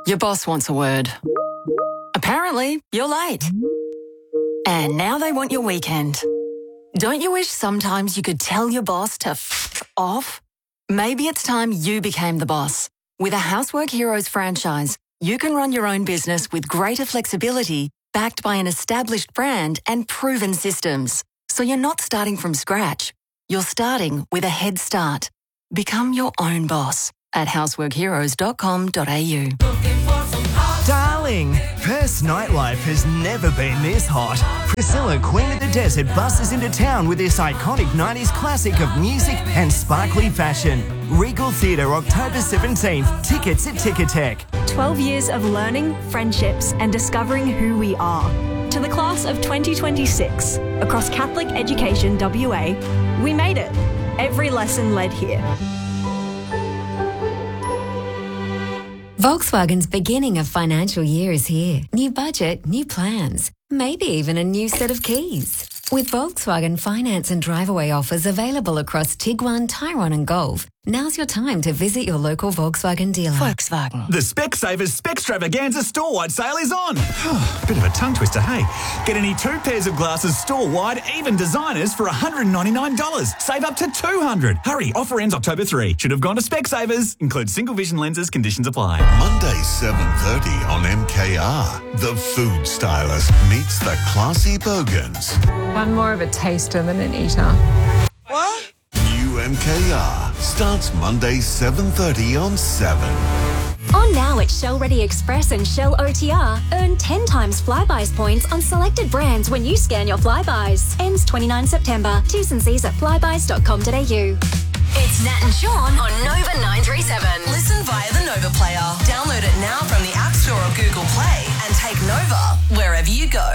Your boss wants a word. Apparently, you're late. And now they want your weekend. Don't you wish sometimes you could tell your boss to f off? Maybe it's time you became the boss. With a Housework Heroes franchise, you can run your own business with greater flexibility, backed by an established brand and proven systems. So you're not starting from scratch. You're starting with a head start. Become your own boss at houseworkheroes.com.au. Darling, Perth's nightlife has never been this hot. Priscilla, Queen of the Desert, buses into town with this iconic 90s classic of music and sparkly fashion. Regal Theatre, October 17th. Tickets at Ticketek. 12 years of learning, friendships and discovering who we are. To the class of 2026, across Catholic Education WA, we made it. Every lesson led here. Volkswagen's beginning of financial year is here. New budget, new plans, maybe even a new set of keys. With Volkswagen finance and drive-away offers available across Tiguan, Tyrone and Golf, now's your time to visit your local Volkswagen dealer. Volkswagen. The Specsavers Specstravaganza store-wide sale is on. Bit of a tongue twister, hey? Get any 2 pairs of glasses store-wide, even designers, for $199. Save up to $200. Hurry, offer ends October 3. Should have gone to Specsavers. Includes single vision lenses, conditions apply. Monday 7:30 on MKR. The food stylist meets the classy Bogans. I'm more of a taster than an eater. What? New MKR starts Monday 7:30 on 7. On now at Shell Ready Express and Shell OTR, earn 10 times Flybuys points on selected brands when you scan your Flybuys. Ends 29 September. T's and C's at flybuys.com.au. It's Nat and Sean on Nova 937. Listen via the Nova player. Download it now from the App Store or Google Play and take Nova wherever you go.